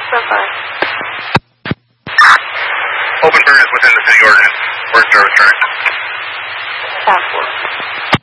Bye-bye. Open burn is within the city ordinance. Where's your return? Passport.